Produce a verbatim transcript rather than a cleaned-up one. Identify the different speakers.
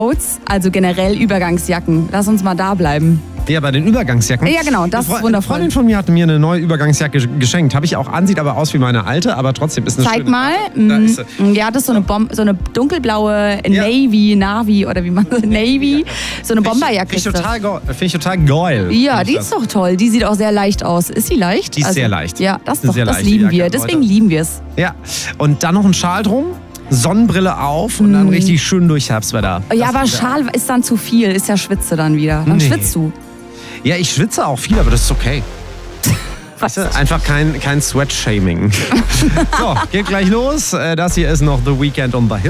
Speaker 1: Also generell Übergangsjacken. Lass uns mal da bleiben.
Speaker 2: Ja, bei den Übergangsjacken.
Speaker 1: Ja, genau, das
Speaker 2: Eine
Speaker 1: ist wundervoll.
Speaker 2: Eine Freundin von mir hat mir eine neue Übergangsjacke geschenkt. Habe ich auch an, sieht aber aus wie meine alte, aber trotzdem ist eine
Speaker 1: Zeig
Speaker 2: schöne.
Speaker 1: mal.
Speaker 2: Da ist sie.
Speaker 1: Ja, das ist so eine, Bom so eine dunkelblaue
Speaker 2: Ja.
Speaker 1: Navy, Navi oder wie man Navy. So eine Bomberjacke.
Speaker 2: Finde ich,
Speaker 1: ist das.
Speaker 2: total go- find ich total geil.
Speaker 1: Ja,
Speaker 2: Find
Speaker 1: die
Speaker 2: ich
Speaker 1: ist doch toll. Die sieht auch sehr leicht aus. Ist sie leicht?
Speaker 2: Die ist sehr leicht.
Speaker 1: Ja, das,
Speaker 2: Eine
Speaker 1: doch,
Speaker 2: sehr
Speaker 1: das
Speaker 2: leichte
Speaker 1: lieben
Speaker 2: Jacke,
Speaker 1: wir.
Speaker 2: Leute.
Speaker 1: Deswegen lieben wir es.
Speaker 2: Ja, und dann noch ein Schal drum, Sonnenbrille auf und dann richtig schön durch Herbstwetter.
Speaker 1: Ja,
Speaker 2: Das
Speaker 1: aber
Speaker 2: ist-
Speaker 1: Schal ist dann zu viel. Ist ja Schwitze dann wieder. Dann
Speaker 2: Nee.
Speaker 1: schwitzt du.
Speaker 2: Ja, ich schwitze auch viel, aber das ist okay. Weißt du, einfach kein, kein Sweat-Shaming. So, geht gleich los. Das hier ist noch The Weeknd on the Hill.